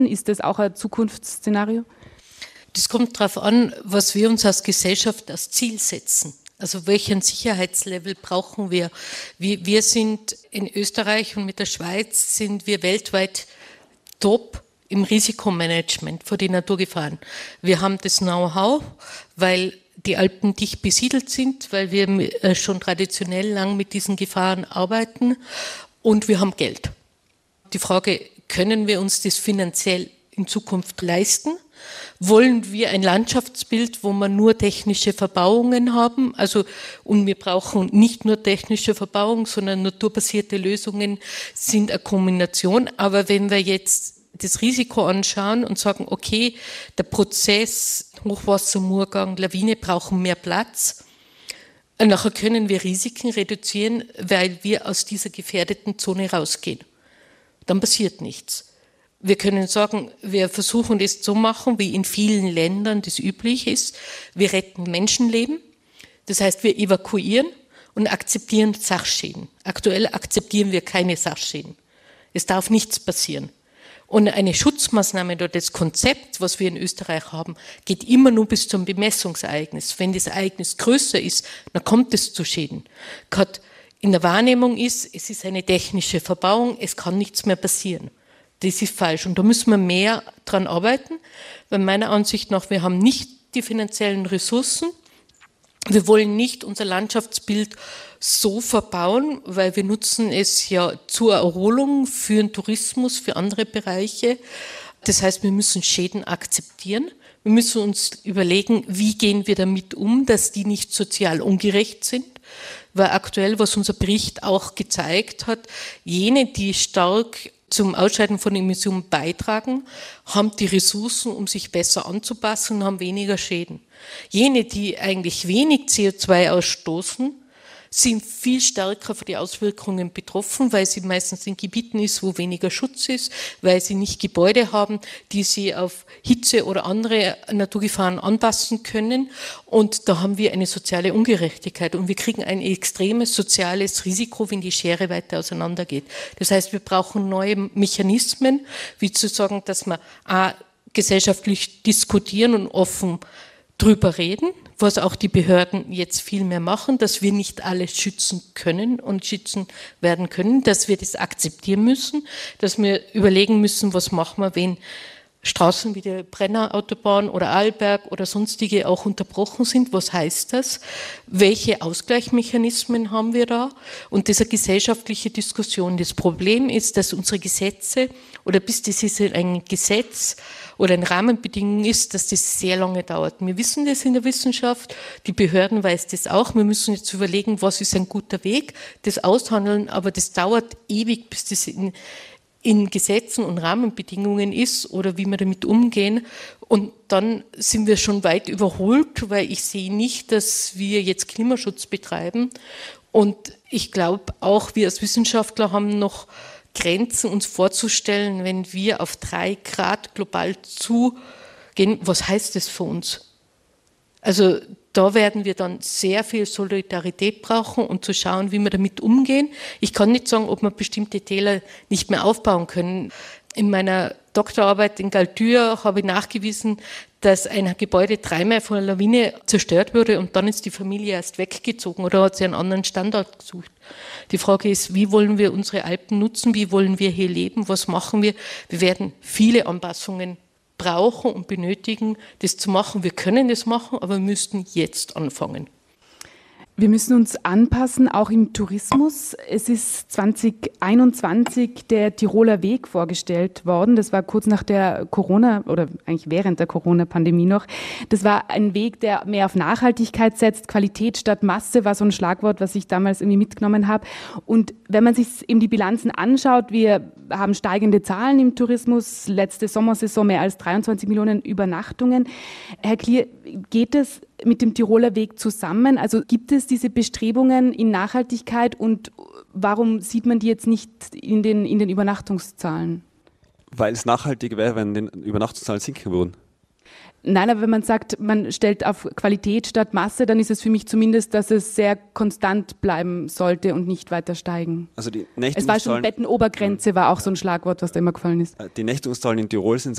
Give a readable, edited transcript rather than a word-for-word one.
Ist das auch ein Zukunftsszenario? Das kommt darauf an, was wir uns als Gesellschaft als Ziel setzen. Also welchen Sicherheitslevel brauchen wir? Wir sind in Österreich und mit der Schweiz sind wir weltweit top im Risikomanagement für die Naturgefahren. Wir haben das Know-how, weil die Alpen dicht besiedelt sind, weil wir schon traditionell lang mit diesen Gefahren arbeiten und wir haben Geld. Die Frage, können wir uns das finanziell in Zukunft leisten? Wollen wir ein Landschaftsbild, wo wir nur technische Verbauungen haben? Und wir brauchen nicht nur technische Verbauung, sondern naturbasierte Lösungen sind eine Kombination. Aber wenn wir jetzt das Risiko anschauen und sagen, okay, der Prozess, Hochwasser, Murgang, Lawine brauchen mehr Platz, nachher können wir Risiken reduzieren, weil wir aus dieser gefährdeten Zone rausgehen. Dann passiert nichts. Wir können sagen, wir versuchen das zu machen, wie in vielen Ländern das üblich ist. Wir retten Menschenleben, das heißt, wir evakuieren und akzeptieren Sachschäden. Aktuell akzeptieren wir keine Sachschäden. Es darf nichts passieren. Und eine Schutzmaßnahme oder das Konzept, was wir in Österreich haben, geht immer nur bis zum Bemessungsereignis. Wenn das Ereignis größer ist, dann kommt es zu Schäden. Gerade in der Wahrnehmung ist, es ist eine technische Verbauung, es kann nichts mehr passieren. Das ist falsch und da müssen wir mehr dran arbeiten, weil meiner Ansicht nach, wir haben nicht die finanziellen Ressourcen. Wir wollen nicht unser Landschaftsbild so verbauen, weil wir nutzen es ja zur Erholung, für den Tourismus, für andere Bereiche. Das heißt, wir müssen Schäden akzeptieren. Wir müssen uns überlegen, wie gehen wir damit um, dass die nicht sozial ungerecht sind. Weil aktuell, was unser Bericht auch gezeigt hat, jene, die stark zum Ausscheiden von Emissionen beitragen, haben die Ressourcen, um sich besser anzupassen und haben weniger Schäden. Jene, die eigentlich wenig CO2 ausstoßen, sind viel stärker für die Auswirkungen betroffen, weil sie meistens in Gebieten ist, wo weniger Schutz ist, weil sie nicht Gebäude haben, die sie auf Hitze oder andere Naturgefahren anpassen können. Und da haben wir eine soziale Ungerechtigkeit und wir kriegen ein extremes soziales Risiko, wenn die Schere weiter auseinandergeht. Das heißt, wir brauchen neue Mechanismen, wie zu sagen, dass wir gesellschaftlich diskutieren und offen drüber reden, was auch die Behörden jetzt viel mehr machen, dass wir nicht alles schützen können und schützen werden können, dass wir das akzeptieren müssen, dass wir überlegen müssen, was machen wir, wenn Straßen wie die Brennerautobahn oder Arlberg oder sonstige auch unterbrochen sind. Was heißt das? Welche Ausgleichsmechanismen haben wir da? Und diese gesellschaftliche Diskussion. Das Problem ist, dass unsere Gesetze oder bis das ein Gesetz oder eine Rahmenbedingung ist, dass das sehr lange dauert. Wir wissen das in der Wissenschaft, die Behörden weiß das auch. Wir müssen jetzt überlegen, was ist ein guter Weg, das aushandeln, aber das dauert ewig, bis das in Gesetzen und Rahmenbedingungen ist oder wie wir damit umgehen. Und dann sind wir schon weit überholt, weil ich sehe nicht, dass wir jetzt Klimaschutz betreiben. Und ich glaube auch, wir als Wissenschaftler haben noch Grenzen uns vorzustellen, wenn wir auf 3 Grad global zugehen. Was heißt das für uns? Also da werden wir dann sehr viel Solidarität brauchen und zu schauen, wie wir damit umgehen. Ich kann nicht sagen, ob wir bestimmte Täler nicht mehr aufbauen können. In meiner Doktorarbeit in Galtür habe ich nachgewiesen, dass ein Gebäude 3-mal von einer Lawine zerstört wurde und dann ist die Familie erst weggezogen oder hat sie einen anderen Standort gesucht. Die Frage ist, wie wollen wir unsere Alpen nutzen, wie wollen wir hier leben, was machen wir? Wir werden viele Anpassungen brauchen und benötigen, das zu machen. Wir können das machen, aber wir müssten jetzt anfangen. Wir müssen uns anpassen, auch im Tourismus. Es ist 2021 der Tiroler Weg vorgestellt worden. Das war kurz nach der Corona- oder eigentlich während der Corona-Pandemie noch. Das war ein Weg, der mehr auf Nachhaltigkeit setzt. Qualität statt Masse war so ein Schlagwort, was ich damals irgendwie mitgenommen habe. Und wenn man sich eben die Bilanzen anschaut, wir haben steigende Zahlen im Tourismus. Letzte Sommersaison mehr als 23 Millionen Übernachtungen. Herr Klier, geht es mit dem Tiroler Weg zusammen? Also gibt es diese Bestrebungen in Nachhaltigkeit und warum sieht man die jetzt nicht in den Übernachtungszahlen? Weil es nachhaltig wäre, wenn die Übernachtungszahlen sinken würden. Nein, aber wenn man sagt, man stellt auf Qualität statt Masse, dann ist es für mich zumindest, dass es sehr konstant bleiben sollte und nicht weiter steigen. Also die es war schon Bettenobergrenze, war auch so ein Schlagwort, was da immer gefallen ist. Die Nächtigungszahlen in Tirol sind